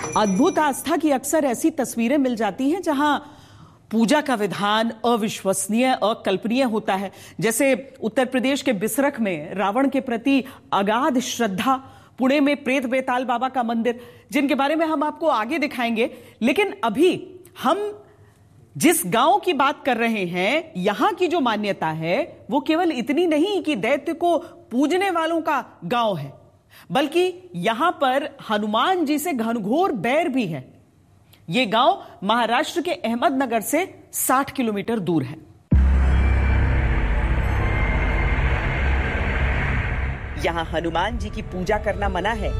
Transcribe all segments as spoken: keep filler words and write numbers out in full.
अद्भुत आस्था की अक्सर ऐसी तस्वीरें मिल जाती हैं जहां पूजा का विधान अविश्वसनीय, अकल्पनीय होता है। जैसे उत्तर प्रदेश के बिसरख में रावण के प्रति अगाध श्रद्धा, पुणे में प्रेत बेताल बाबा का मंदिर, जिनके बारे में हम आपको आगे दिखाएंगे। लेकिन अभी हम जिस गांव की बात कर रहे हैं, यहां की जो मान्यता है वो केवल इतनी नहीं कि दैत्य को पूजने वालों का गांव है, बल्कि यहां पर हनुमान जी से घनघोर बैर भी है। यह गांव महाराष्ट्र के अहमदनगर से साठ किलोमीटर दूर है। यहां हनुमान जी की पूजा करना मना है।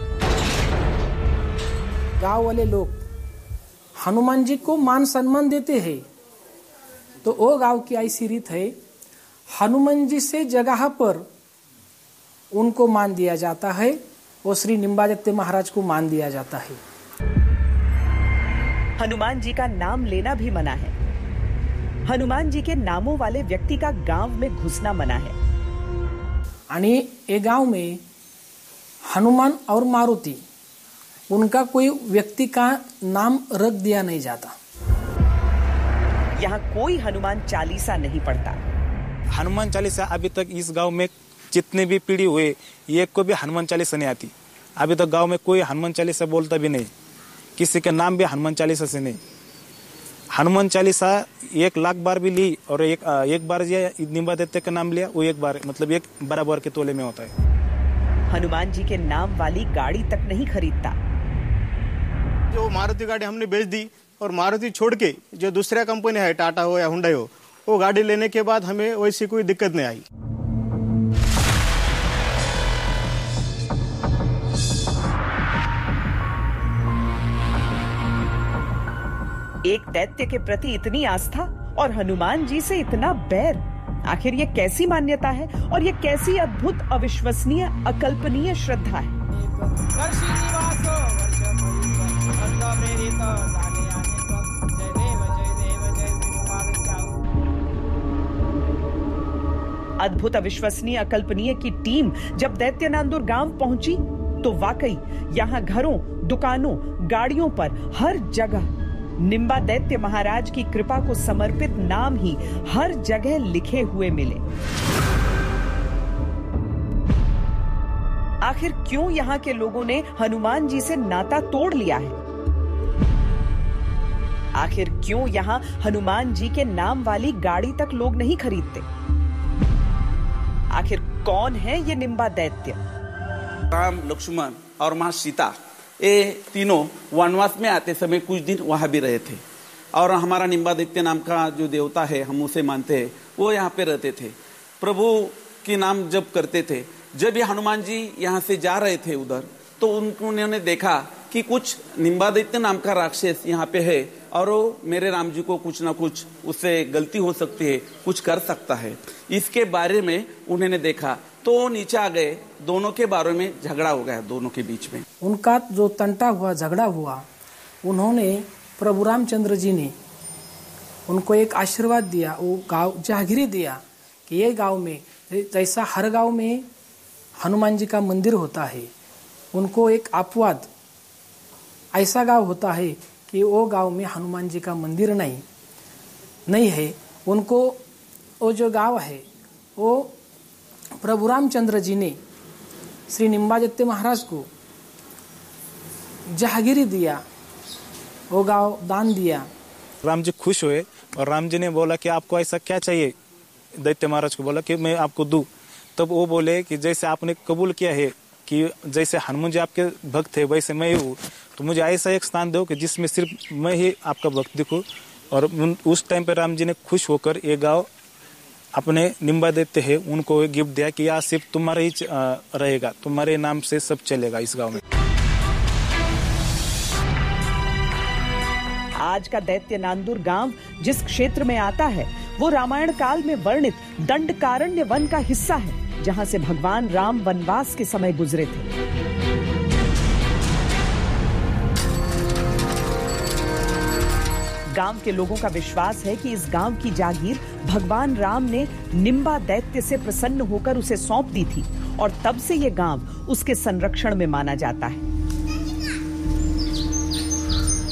गांव वाले लोग हनुमान जी को मान सम्मान देते हैं, तो वो गांव की ऐसी रीत है, हनुमान जी से जगह पर उनको मान दिया जाता है, वो श्री निम्बादत्य महाराज को मान दिया जाता है। हनुमान जी का नाम लेना भी मना है। हनुमान जी के नामों वाले व्यक्ति का गांव में घुसना मना है। आणि ये गांव में हनुमान और मारुति, उनका कोई व्यक्ति का नाम रख दिया नहीं जाता। यहाँ कोई हनुमान चालीसा नहीं पढ़ता। हनुमान चालीसा अभी तक इस गांव में जितने भी पीढ़ी हुए, एक को भी हनुमान चालीसा नहीं आती। अभी तक गांव में कोई हनुमान चालीसा बोलता भी नहीं, किसी के नाम भी हनुमान चालीसा से नहीं। हनुमान चालीसा एक लाख बार भी ली और एक एक बार ये निम्बादित्य का नाम लिया, वो एक बार मतलब एक बराबर के तोले में होता है। हनुमान जी के नाम वाली गाड़ी तक नहीं खरीदता। जो मारुति गाड़ी हमने बेच दी और मारुति छोड़ के जो दूसरा कंपनी है, टाटा हो या हुंडई हो, वो गाड़ी लेने के बाद हमें वैसी कोई दिक्कत नहीं आई। एक दैत्य के प्रति इतनी आस्था और हनुमान जी से इतना बैर, आखिर ये कैसी मान्यता है और ये कैसी अद्भुत, अविश्वसनीय, अकल्पनीय श्रद्धा है? अद्भुत, अविश्वसनीय, अकल्पनीय की टीम जब दैत्य नांदुर गांव पहुंची तो वाकई यहां घरों, दुकानों, गाड़ियों पर हर जगह निम्बा दैत्य महाराज की कृपा को समर्पित नाम ही हर जगह लिखे हुए मिले। आखिर क्यों यहां के लोगों ने हनुमान जी से नाता तोड़ लिया है? आखिर क्यों यहां हनुमान जी के नाम वाली गाड़ी तक लोग नहीं खरीदते? आखिर कौन है ये निम्बा दैत्य? राम, लक्ष्मण और मां सीता, ये तीनों वनवास में आते समय कुछ दिन वहां भी रहे थे। और हमारा निम्बादित्य नाम का जो देवता है, हम उसे मानते हैं, वो यहाँ पे रहते थे, प्रभु की नाम जप करते थे। जब ये हनुमान जी यहाँ से जा रहे थे उधर, तो उन्होंने देखा कि कुछ निम्बादित्य नाम का राक्षस यहाँ पे है और वो मेरे राम जी को कुछ ना कुछ उससे गलती हो सकती है, कुछ कर सकता है। इसके बारे में उन्होंने देखा तो नीचे आ गए। दोनों के बारे में झगड़ा हो गया, दोनों के बीच में उनका जो तंटा हुआ, झगड़ा हुआ, उन्होंने प्रभु रामचंद्र जी ने उनको एक आशीर्वाद दिया, वो गांव जहागिरी दिया कि ये गांव में जैसा हर गांव में हनुमान जी का मंदिर होता है, उनको एक अपवाद ऐसा गांव होता है कि वो गांव में हनुमान जी का मंदिर नहीं नहीं है। उनको वो जो गांव है वो प्रभु रामचंद्र जी ने श्री निम्बादित्य महाराज को जहागिरी दिया, वो गांव दान दिया। राम जी खुश हुए और राम जी ने बोला कि आपको ऐसा क्या चाहिए? दैत्य महाराज को बोला कि मैं आपको दूं। तब वो बोले कि जैसे आपने कबूल किया है कि जैसे हनुमान जी आपके भक्त थे वैसे मैं हूँ, तो मुझे ऐसा एक स्थान दो कि जिसमें सिर्फ मैं ही आपका भक्त दिखूं। और उस टाइम पे राम जी ने खुश होकर ये गाँव अपने निम्बा देते हैं, उनको गिफ्ट दिया कि यहाँ सिर्फ तुम्हारा ही रहेगा, तुम्हारे नाम से सब चलेगा इस गांव में। आज का दैत्य नांदुर गांव जिस क्षेत्र में आता है वो रामायण काल में वर्णित दंडकारण्य वन का हिस्सा है, जहां से भगवान राम वनवास के समय गुजरे थे। गांव के लोगों का विश्वास है कि इस गांव की जागीर भगवान राम ने निम्बा दैत्य से प्रसन्न होकर उसे सौंप दी थी और तब से यह गांव उसके संरक्षण में माना जाता है।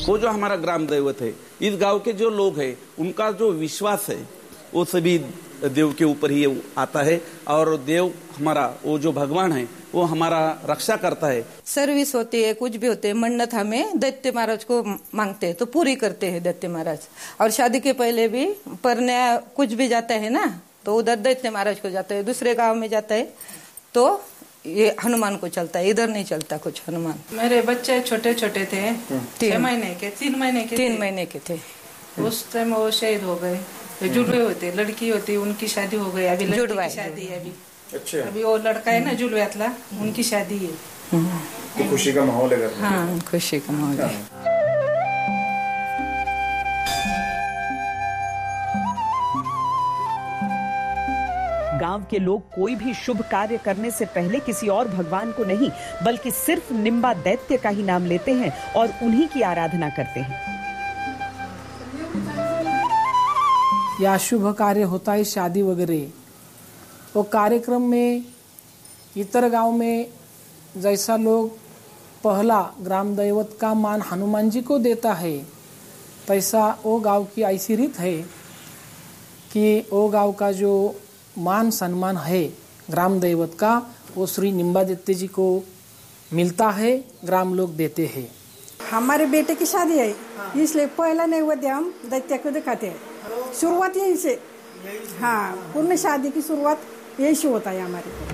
वो जो हमारा ग्राम दैवत है, इस गांव के जो लोग हैं उनका जो विश्वास है वो सभी देव के ऊपर ही आता है और देव हमारा वो जो भगवान है वो हमारा रक्षा करता है। सर्विस होती है, कुछ भी होते है, मन्नत हमें दैत्य महाराज को मांगते हैं तो पूरी करते हैं दैत्य महाराज। और शादी के पहले भी परने कुछ भी जाता है ना तो उधर दैत्य महाराज को जाता है, दूसरे गांव में जाता है तो ये हनुमान को चलता है, इधर नहीं चलता कुछ हनुमान। मेरे बच्चे छोटे छोटे थे, छह महीने के, तीन महीने के तीन महीने के थे। उस टाइम वो शहीद हो गए। जुड़वे होते, लड़की होती, उनकी शादी हो गई। अभी लड़की की शादी है अभी। अच्छा। अभी वो लड़का है ना जुड़व्यातला, उनकी शादी है। तो खुशी का माहौल है। हाँ, खुशी का माहौल है। गांव के लोग कोई भी शुभ कार्य करने से पहले किसी और भगवान को नहीं बल्कि सिर्फ निम्बा दैत्य का ही नाम लेते हैं और उन्हीं की आराधना करते हैं। या शुभ कार्य होता है, शादी वगैरह, वो कार्यक्रम में इतर गांव में जैसा लोग पहला ग्राम दैवत का मान हनुमान जी को देता है, तैसा वो गांव की ऐसी रीत है कि वो गांव का जो मान सम्मान है ग्राम दैवत का वो श्री निम्बादित्य जी को मिलता है, ग्राम लोग देते हैं। हमारे बेटे की शादी है, इसलिए पहला नैवेद्य हम दैत्य को दिखाते हैं। शुरुआत यहीं से, हाँ, पूर्ण शादी की शुरुआत यही से होता है हमारे।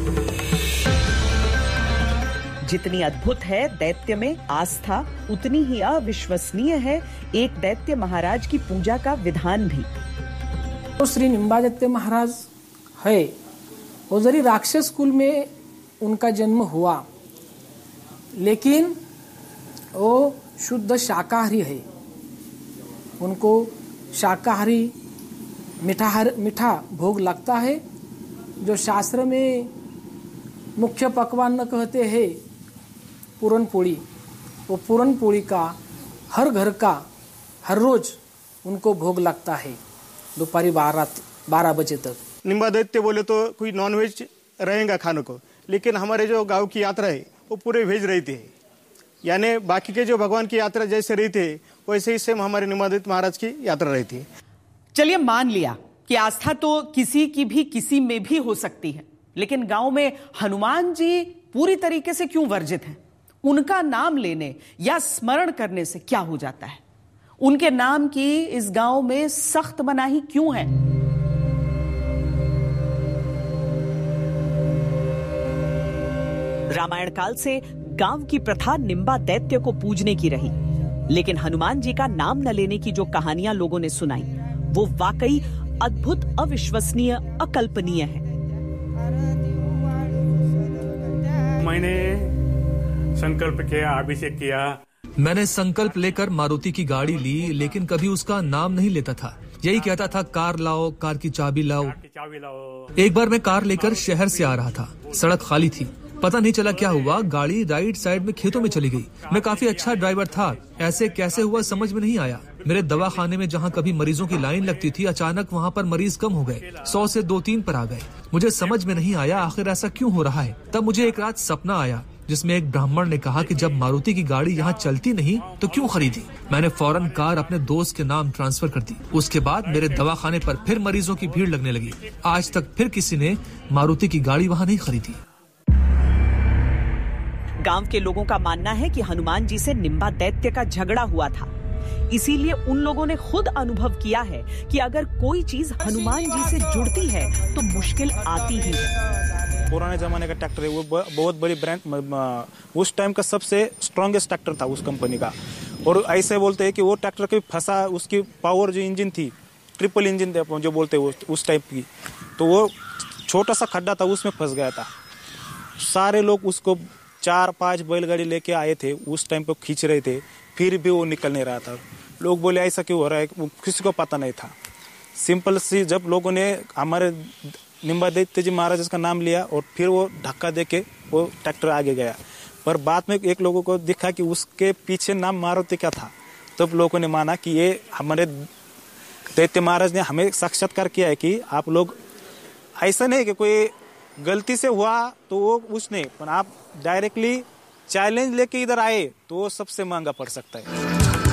जितनी अद्भुत है दैत्य में आस्था, उतनी ही अविश्वसनीय है एक दैत्य महाराज की पूजा का विधान भी। तो श्री निम्बादित्य महाराज है, वो जरी राक्षस कुल में उनका जन्म हुआ, लेकिन वो शुद्ध शाकाहारी है। उनको शाकाहारी मीठा मीठा भोग लगता है। जो शास्त्र में मुख्य पकवान कहते हैं पूरन पोड़ी, वो पूरन पोड़ी का हर घर का हर रोज उनको भोग लगता है दोपहर बारह बारह बजे तक। निम्बा दैत्य बोले तो कोई नॉनवेज रहेगा खाने को, लेकिन हमारे जो गांव की यात्रा है वो पूरे वेज रहती है। यानी बाकी के जो भगवान की यात्रा जैसे रहती है वैसे ही सेम हमारे निम्बादित्य महाराज की यात्रा रहती है। चलिए मान लिया कि आस्था तो किसी की भी किसी में भी हो सकती है, लेकिन गांव में हनुमान जी पूरी तरीके से क्यों वर्जित हैं? उनका नाम लेने या स्मरण करने से क्या हो जाता है? उनके नाम की इस गांव में सख्त मनाही क्यों है? रामायण काल से गांव की प्रथा निम्बा दैत्य को पूजने की रही, लेकिन हनुमान जी का नाम न लेने की जो कहानियां लोगों ने सुनाई वो वाकई अद्भुत, अविश्वसनीय, अकल्पनीय है। मैंने संकल्प किया, अभिषेक किया। मैंने संकल्प लेकर मारुति की गाड़ी ली, लेकिन कभी उसका नाम नहीं लेता था। यही कहता था कार लाओ, कार की चाबी लाओ। एक बार मैं कार लेकर शहर से आ रहा था, सड़क खाली थी। पता नहीं चला क्या हुआ, गाड़ी राइट साइड में खेतों में चली गई। मैं काफी अच्छा ड्राइवर था, ऐसे कैसे हुआ समझ में नहीं आया। मेरे दवाखाने में जहाँ कभी मरीजों की लाइन लगती थी, अचानक वहाँ पर मरीज कम हो गए, सौ से दो तीन पर आ गए। मुझे समझ में नहीं आया आखिर ऐसा क्यों हो रहा है। तब मुझे एक रात सपना आया जिसमें एक ब्राह्मण ने कहा कि जब मारुति की गाड़ी यहाँ चलती नहीं तो क्यों खरीदी। मैंने फौरन कार अपने दोस्त के नाम ट्रांसफर कर दी। उसके बाद मेरे दवाखाने पर फिर मरीजों की भीड़ लगने लगी। आज तक फिर किसी ने मारुति की गाड़ी वहाँ नहीं खरीदी। गांव के लोगों का मानना है कि हनुमान जी से निम्बा दैत्य का झगड़ा हुआ था, इसीलिए उन लोगों ने खुद अनुभव किया है कि अगर कोई चीज हनुमान जी से जुड़ती है तो मुश्किल आती ही है। पुराने जमाने का ट्रैक्टर है, वो बहुत बड़ी ब्रांड, उस टाइम का सबसे स्ट्रॉन्गेस्ट ट्रैक्टर था उस कंपनी का। और ऐसे बोलते हैं कि वो ट्रैक्टर के फंसा, उसकी पावर जो इंजन थी, ट्रिपल इंजन जो बोलते हैं उस टाइप की, तो वो छोटा सा खड्डा था, उसमें फंस गया था। सारे लोग उसको चार पांच बैलगाड़ी लेके आए थे, उस टाइम पे खींच रहे थे, फिर भी वो निकल नहीं रहा था। लोग बोले ऐसा क्यों हो रहा है, वो किसी को पता नहीं था। सिंपल सी जब लोगों ने हमारे निम्बा दैत्य जी महाराज का नाम लिया और फिर वो धक्का देके वो ट्रैक्टर आगे गया, पर बाद में एक लोगों को दिखा कि उसके पीछे नाम मारुति का था। तब लोगों ने माना कि ये हमारे दैत्य महाराज ने हमें साक्षात्कार किया है कि आप लोग ऐसा नहीं कि कोई गलती से हुआ तो वो उसने, पर आप डायरेक्टली चैलेंज लेके इधर आए तो वो सबसे महंगा पड़ सकता है।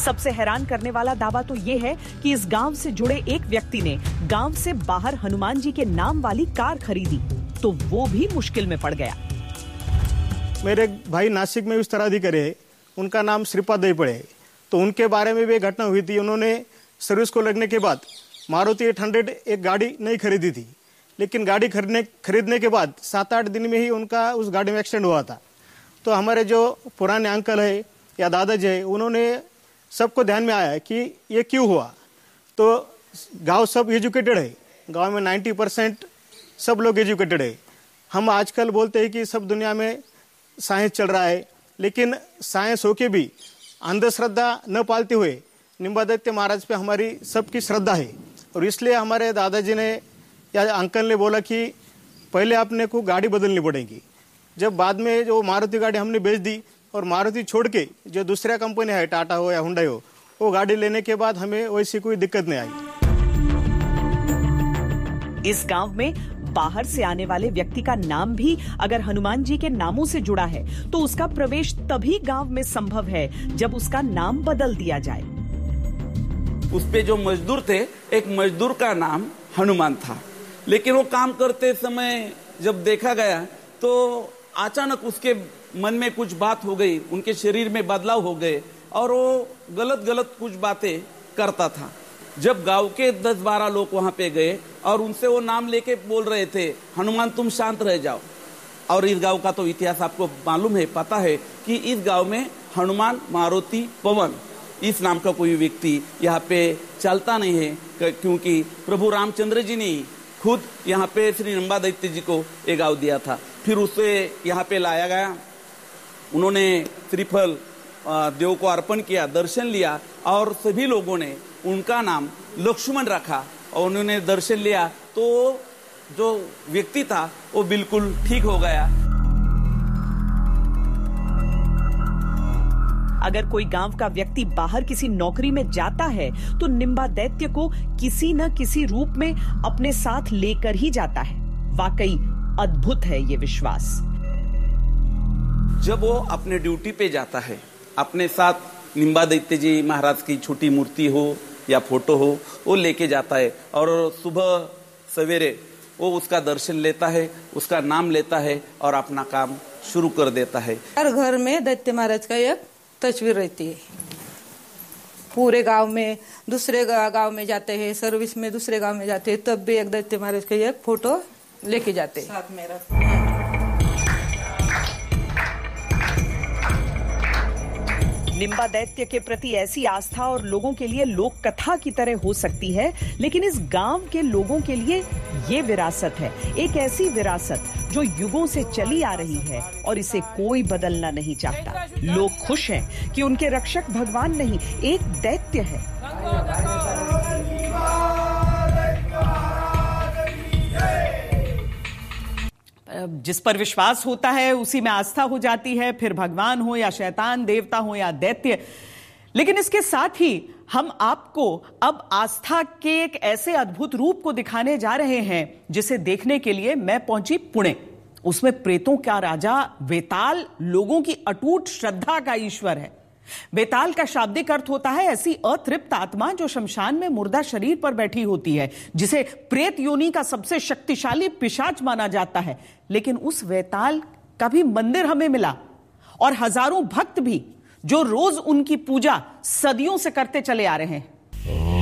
सबसे हैरान करने वाला दावा तो यह है कि इस गांव से जुड़े एक व्यक्ति ने गांव से बाहर हनुमान जी के नाम वाली कार खरीदी तो वो भी मुश्किल में पड़ गया। मेरे भाई नासिक में उत्तराधिकारी है, उनका नाम श्रीपाद दैपड़े है, तो उनके बारे में भी घटना हुई थी। उन्होंने सर्विस को लगने के बाद मारुति एट हंड्रेड एक गाड़ी नहीं खरीदी थी, लेकिन गाड़ी खरीदने खरीदने के बाद सात आठ दिन में ही उनका उस गाड़ी में एक्सीडेंट हुआ था। तो हमारे जो पुराने अंकल है या दादाजी है, उन्होंने सबको ध्यान में आया कि ये क्यों हुआ। तो गांव सब एजुकेटेड है, गांव में नब्बे परसेंट सब लोग एजुकेटेड है। हम आजकल बोलते हैं कि सब दुनिया में साइंस चल रहा है, लेकिन साइंस होके भी अंधश्रद्धा न पालते हुए निम्बादैत्य महाराज पे हमारी सबकी श्रद्धा है। और इसलिए हमारे दादाजी ने या अंकल ने बोला कि पहले अपने को गाड़ी बदलनी पड़ेगी। जब बाद में जो मारुति गाड़ी हमने बेच दी और मारुति छोड़ के जो दूसरा कंपनी है, टाटा हो या हुंडई हो, वो गाड़ी लेने के बाद हमें वैसी कोई दिक्कत नहीं आई। इस गांव में बाहर से आने वाले व्यक्ति का नाम भी अगर हनुमान जी के नामों से जुड़ा है तो उसका प्रवेश तभी गांव में संभव है जब उसका नाम बदल दिया जाए। उस पे जो मजदूर थे, एक मजदूर का नाम हनुमान था, लेकिन वो काम करते समय जब देखा गया तो अचानक उसके मन में कुछ बात हो गई, उनके शरीर में बदलाव हो गए और वो गलत गलत कुछ बातें करता था। जब गांव के दस बारह लोग वहां पे गए और उनसे वो नाम लेके बोल रहे थे, हनुमान तुम शांत रह जाओ। और इस गांव का तो इतिहास आपको मालूम है, पता है कि इस गांव में हनुमान, मारुति, पवन इस नाम का कोई व्यक्ति यहाँ पे चलता नहीं है, क्योंकि प्रभु रामचंद्र जी ने खुद यहाँ पे श्री निम्बादैत्य जी को ये गाँव दिया था। फिर उसे यहाँ पे लाया गया, उन्होंने श्रीफल देव को अर्पण किया, दर्शन लिया और सभी लोगों ने उनका नाम लक्ष्मण रखा और उन्होंने दर्शन लिया तो जो व्यक्ति था वो बिल्कुल ठीक हो गया। अगर कोई गांव का व्यक्ति बाहर किसी नौकरी में जाता है तो निम्बादैत्य को किसी न किसी रूप में अपने साथ लेकर ही जाता है। वाकई अद्भुत है ये विश्वास। जब वो अपने ड्यूटी पे जाता है, अपने साथ निम्बादैत्य जी महाराज की छोटी मूर्ति हो या फोटो हो वो लेके जाता है और सुबह सवेरे वो उसका दर्शन लेता है, उसका नाम लेता है और अपना काम शुरू कर देता है। हर घर में दैत्य महाराज का एक तस्वीर रहती है। पूरे गांव में, दूसरे गांव में जाते हैं, सर्विस में दूसरे गांव में जाते हैं, तब भी एक दैत्य महाराज का एक फोटो लेके जाते हैं साथ में रख। निम्बादैत्य के प्रति ऐसी आस्था और लोगों के लिए लोक कथा की तरह हो सकती है, लेकिन इस गांव के लोगों के लिए ये विरासत है, एक ऐसी विरासत जो युगों से चली आ रही है और इसे कोई बदलना नहीं चाहता। लोग खुश हैं कि उनके रक्षक भगवान नहीं, एक दैत्य है। जिस पर विश्वास होता है उसी में आस्था हो जाती है, फिर भगवान हो या शैतान, देवता हो या दैत्य। लेकिन इसके साथ ही हम आपको अब आस्था के एक ऐसे अद्भुत रूप को दिखाने जा रहे हैं जिसे देखने के लिए मैं पहुंची पुणे। उसमें प्रेतों का राजा वेताल लोगों की अटूट श्रद्धा का ईश्वर है। बेताल का शाब्दिक अर्थ होता है ऐसी अतृप्त आत्मा जो शमशान में मुर्दा शरीर पर बैठी होती है, जिसे प्रेत योनि का सबसे शक्तिशाली पिशाच माना जाता है। लेकिन उस वेताल का भी मंदिर हमें मिला और हजारों भक्त भी जो रोज उनकी पूजा सदियों से करते चले आ रहे हैं।